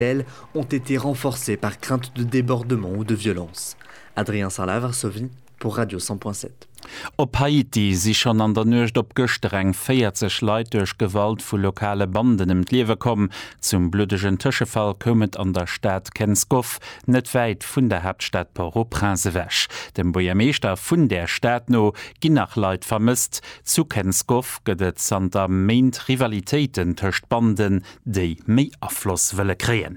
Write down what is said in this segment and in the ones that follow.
ont été renforcés par crainte de débordement ou de violence. Adrien Sarlat, Varsovie, pour Radio 100.7. Op Haiti si schon an der Nøcht op Göstereng 40 Leiit durch Gewalt vu lokale Banden im Liewe kommen. Zum blödegen Tischefall kommet an der Stadt Kenskow net weit vun der Hauptstadt Port-au-Prince wäsch. Dem Bürgermeister vun der Stadt no gi nach Leiit vermisst. Zu Kenskow gëtt an der Meint Rivalitäten töcht Banden, déi méi Affloss wëlle kreen.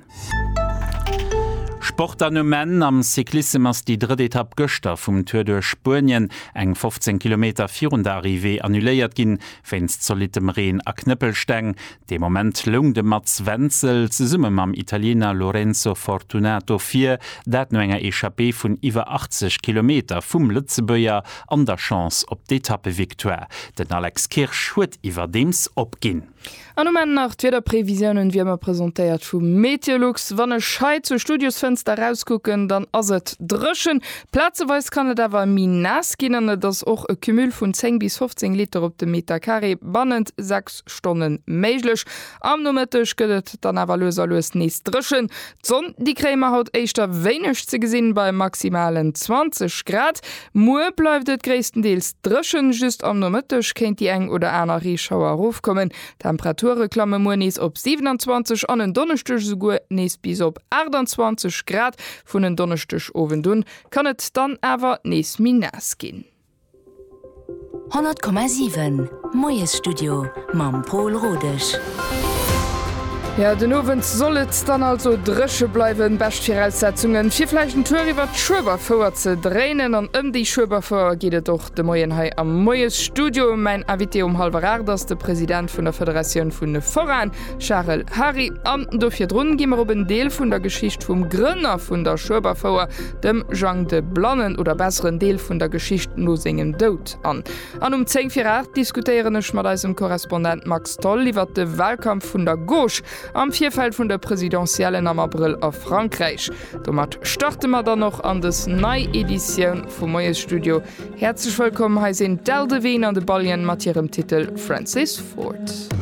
Sportanommen am Cyklisme ass die dritte Etappe Göster vum Tour de Spurien eng 15 km virun der Arrivé annuléiert ginn, wenn's zolitem Reen a Knëppelsteng. De Moment lung de Mats Wenzel ze summe mam Italiener Lorenzo Fortunato 4, dat no enger Echappé vun iwwer 80 km vum Lützebøier an der Chance op d'Etappe Victoire. Den Alex Kirsch huet iwwer dems opginn. An moment nach wieder Prävisionen wie immer präsentiert vum Meteorlux, wann e Scheit zu Studiosfenster rausgucken, dann ass et drschen. Platzeweis kann et awer min nass ginnen, dats och e Kümül vun 10 bis 15 Liter op de Meter Carré bannend 6 Stunden méiglech. Am nomettech gëtt dann awer loserlos nees drschen. Zon die Krämer haut eichter wéineg ze gesinn bei maximalen 20 Grad. Mue bleifft et gréistendeels drschen, just am nomettech kennt die eng oder einer Reschauer rufkommen. Temperaturreklamme Monis op 27 an den Donnerstech sogur nees bis op 28 Grad vun den Donnerstech Owendun kann et dann awer nees Minas ginn. 100,7 Moes Studio mam Paul Rodech. Ja, den Owend sollet dann also dresche bleiwen Bestfirsetzungen. Vierfleichen Touriwwer Schwber vor ze dreinen an die Schwber vor giet doch de Moienhai am Moes Studio. Mein Avité halber dats de Präsident vun der Föderation vun de Voran, Charles Harry, an dofir runn gimmer op een Deel vun der Geschicht vum Grënner vun der Schwbervouer, dem Jean de Blannen oder besseren Deel vun der Geschicht no singen Dout an. An 10:08 diskutierench mat eisem Korrespondent Max Toll iwwer de Wahlkampf vun der Gauche am Vierfeld vun der Präsidentiellen am April a Frankreich. Domat starte mat dann noch an des Nei-Edition vum Moes Studio. Herzlich willkommen, he sind Del de Wien an de Ballien mat ihrem Titel Francis Ford.